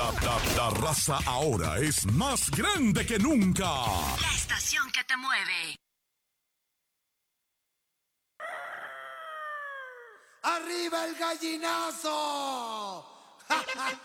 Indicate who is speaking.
Speaker 1: La raza ahora es más grande que nunca.
Speaker 2: La estación que te mueve.
Speaker 3: ¡Arriba el gallinazo!